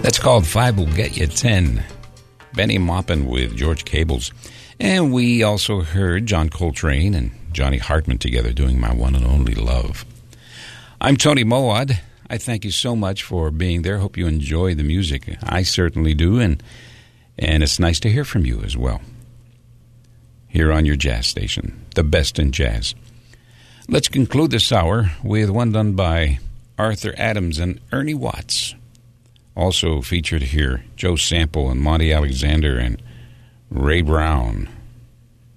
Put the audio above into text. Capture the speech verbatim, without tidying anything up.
That's called Five Will Get You Ten. Benny Maupin with George Cables. And we also heard John Coltrane and Johnny Hartman together doing My One and Only Love. I'm Tony Moad. I thank you so much for being there. Hope you enjoy the music. I certainly do, and and it's nice to hear from you as well. Here on your jazz station, the best in jazz. Let's conclude this hour with one done by Arthur Adams and Ernie Watts. Also featured here, Joe Sample and Monty Alexander and Ray Brown.